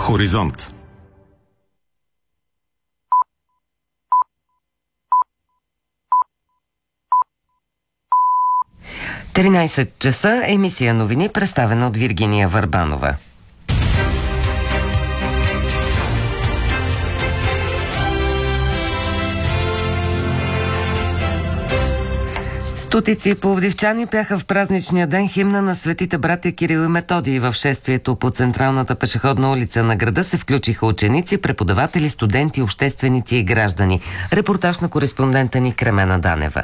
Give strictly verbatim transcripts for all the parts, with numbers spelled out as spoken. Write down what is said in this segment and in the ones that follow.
Хоризонт. тринайсет часа, емисия новини, представена от Виргиния Върбанова. Стотици пловдивчани пяха в празничния ден химна на светите братя Кирил и Методий. В шествието по централната пешеходна улица на града се включиха ученици, преподаватели, студенти, общественици и граждани. Репортаж на кореспондента ни Кремена Данева.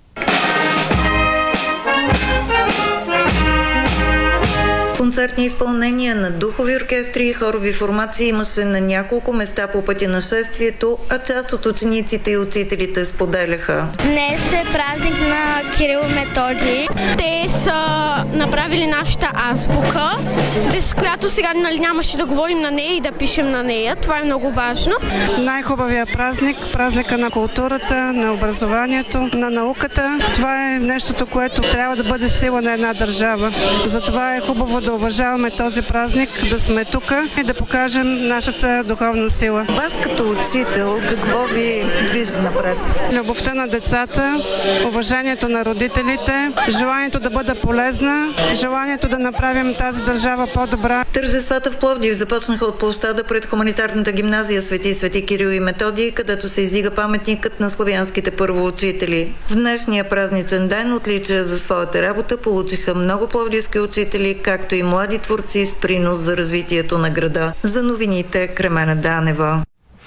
Концертни изпълнения на духови оркестри и хорови формации имаше на няколко места по пътя на шествието, а част от учениците и учителите споделяха. Днес е празник на Кирил и Методий. Те са направили нашата азбука, без която сега нали, нямаше да говорим на нея и да пишем на нея. Това е много важно. Най-хубавия празник, празника на културата, на образованието, на науката. Това е нещото, което трябва да бъде сила на една държава. Затова е хубаво да уважаваме този празник, да сме тук и да покажем нашата духовна сила. Вас като учител, какво ви движи напред? Любовта на децата, уважението на родителите, желанието да бъда полезна, желанието да направим тази държава по-добра. Тържествата в Пловдив започнаха от площада пред хуманитарната гимназия Свети Свети Кирил и Методий, където се издига паметникът на славянските първоучители. В днешния празничен ден отличия за своята работа получиха много пловдивски учители, както и млади творци с принос за развитието на града. За новините Кремена Данева.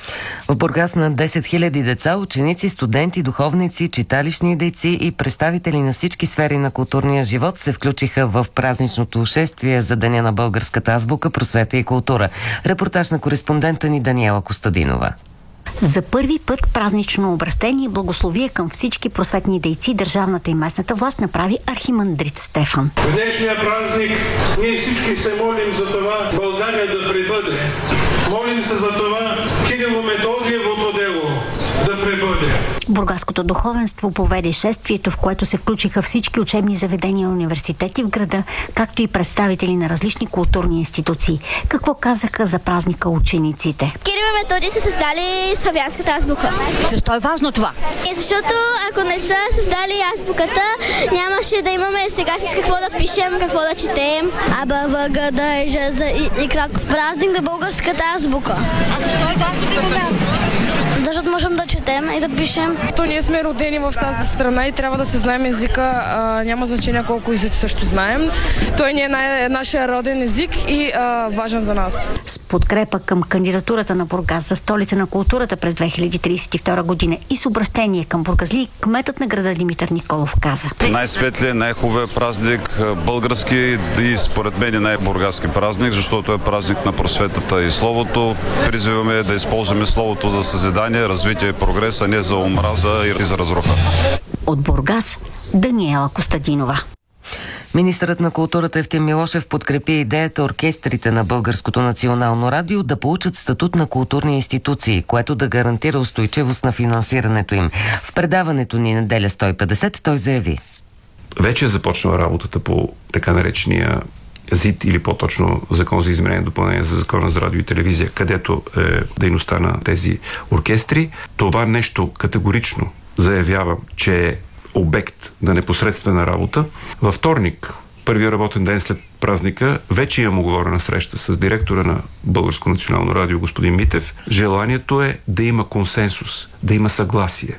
В Бургас на десет хиляди деца, ученици, студенти, духовници, читалищни дейци и представители на всички сфери на културния живот се включиха в празничното шествие за Деня на българската азбука, просвета и култура. Репортаж на кореспондента ни Даниела Костадинова. За първи път празнично обращение и благословие към всички просветни дейци държавната и местната власт направи архимандрит Стефан. В днешния празник ние всички се молим за това България да пребъде. Молим се за това Кирило-Методиевото дело да пребъде. Бургаското духовенство поведе шествието, в което се включиха всички учебни заведения и университети в града, както и представители на различни културни институции. Какво казаха за празника учениците? Кирил и Методий са създали славянската азбука. Защо е важно това? И защото ако не са създали азбуката, нямаше да имаме сега с какво да пишем, какво да четем. Аба въгъда и жеза и, и кратко. Празник на българската азбука. А защо е важно да имаме азбука? Защото можем да четем и да пишем. То ние сме родени в тази страна и трябва да се знаем езика. А, няма значение колко езици също знаем. Той ни е най- нашия роден език и а, важен за нас. С подкрепа към кандидатурата на Бургас за столица на културата през две хиляди тридесет и втора година и с обращение към бургазли, кметът на града Димитър Николов каза: най-светлият, най-хубавият празник, български и според мен най-бургаски празник, защото е празник на просветата и словото. Призвиваме да използваме словото за съзидание, развитие и прогрес, а не за омраза и за разруха. От Бургас Даниела Костадинова. Министърът на културата Евтим Милошев подкрепи идеята оркестрите на Българското национално радио да получат статут на културни институции, което да гарантира устойчивост на финансирането им. В предаването ни неделя сто и петдесет той заяви: вече е започнала работата по така наречения ЗИД или по-точно Закон за изменение и допълнение за Закона за радио и телевизия, където е дейността на тези оркестри. Това нещо категорично заявявам, че е обект на непосредствена работа. Във вторник, първия работен ден след празника, вече имам оговорена среща с директора на Българско национално радио господин Митев. Желанието е да има консенсус, да има съгласие.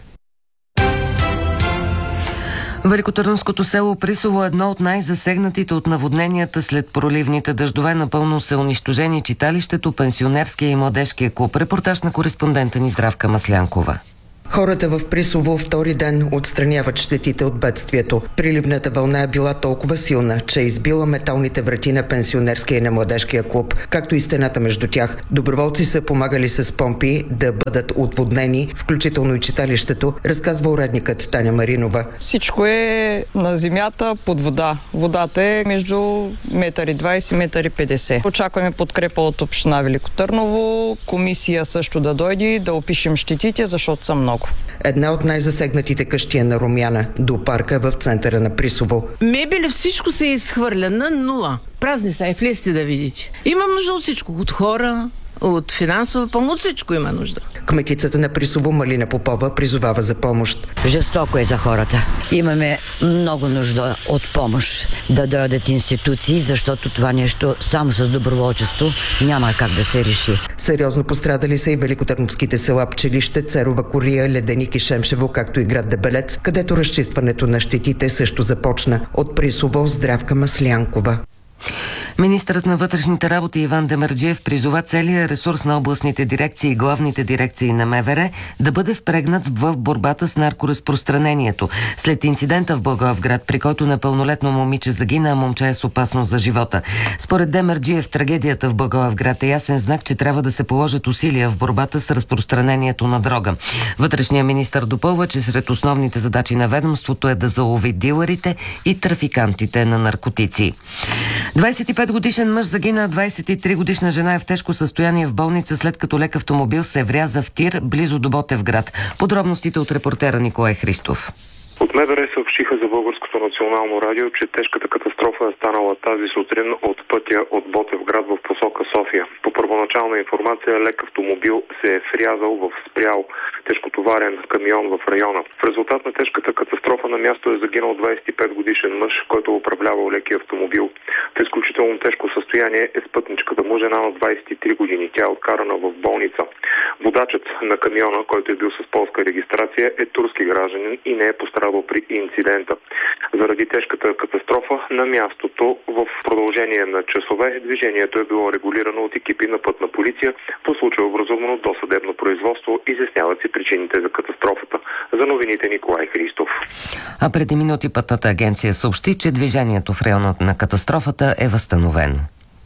Великотърновското село Присово е едно от най-засегнатите от наводненията след проливните дъждове. Напълно са унищожени читалището, пенсионерския и младежкия клуб. Репортаж на кореспондента ни Здравка Маслянкова. Хората в Присово втори ден отстраняват щетите от бедствието. Приливната вълна е била толкова силна, че е избила металните врати на пенсионерския и на младежкия клуб, както и стената между тях. Доброволци са помагали с помпи да бъдат отводнени, включително и читалището, разказва уредникът Таня Маринова. Всичко е на земята под вода. Водата е между метър и двайсет и метър и петдесет. Очакваме подкрепа от община Велико Търново, комисия също да дойде, да опишем щетите, защото са много. Една от най-засегнатите къщи е на Румяна, до парка в центъра на Присово. Мебели, всичко се изхвърля на нула. Празни са и влезте да видите. Имам нужда от всичко. От хора, от финансова помощ, всичко има нужда. Кметицата на Присово Малина Попова призовава за помощ. Жестоко е за хората. Имаме много нужда от помощ да дойдат институции, защото това нещо само с доброволчество няма как да се реши. Сериозно пострадали са и великотърновските села Пчелище, Церова Кория, Леденик и Шемшево, както и град Дебелец, където разчистването на щетите също започна. От Присово Здравка Маслянкова. Министърът на вътрешните работи Иван Демерджиев призова целия ресурс на областните дирекции и главните дирекции на МВР да бъде впрегнат в борбата с наркоразпространението. След инцидента в Благоевград, при който непълнолетно момиче загина, а момче е с опасност за живота. Според Демерджиев, трагедията в Благоевград е ясен знак, че трябва да се положат усилия в борбата с разпространението на дрога. Вътрешният министър допълва, че сред основните задачи на ведомството е да залови дилърите и трафикантите на наркотици. двадесет и пет годишен мъж загина, двадесет и три годишна жена е в тежко състояние в болница, след като лек автомобил се вряза в тир близо до Ботевград. Подробностите от репортера Николай Христов. От МВР съобщиха за Българското национално радио, че тежката катастрофа е станала тази сутрин от пътя от Ботевград в посока София. По първоначална информация, лек автомобил се е врязал в спрял тежкотоварен камион в района. В резултат на тежката катастрофа на място е загинал двадесет и пет годишен мъж, който управлявал леки автомобил. В изключително тежко състояние е спътничката му, жена на двадесет и три години. Тя е откарана в болница. Водачът на камиона, който е бил с полска регистрация, е турски гражданин и не е пострадал при инцидента. Заради тежката катастрофа на мястото в продължение на часове движението е било регулирано от екипи на пътна полиция. По случая е образувано досъдебно производство, изясняват се причините за катастрофата. За новините Николай Христов. А преди минути пътната агенция съобщи, че движението в района на катастрофата е възстановено.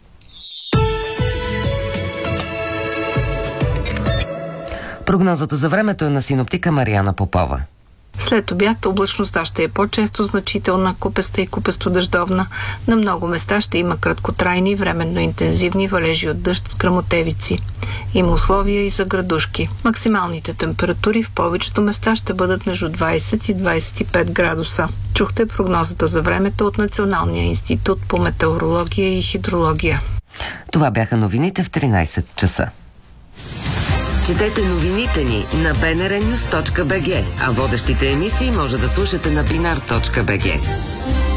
Прогнозата за времето е на синоптика Мариана Попова. След обяд облачността ще е по-често значителна, купеста и купесто-дъждовна. На много места ще има краткотрайни, временно интензивни валежи от дъжд с гръмотевици. Има условия и за градушки. Максималните температури в повечето места ще бъдат между двадесет и двадесет и пет градуса. Чухте прогнозата за времето от Националния институт по метеорология и хидрология. Това бяха новините в тринадесет часа. Четете новините ни на би ен ар нюз точка би джи, а водещите емисии може да слушате на бинар точка би джи.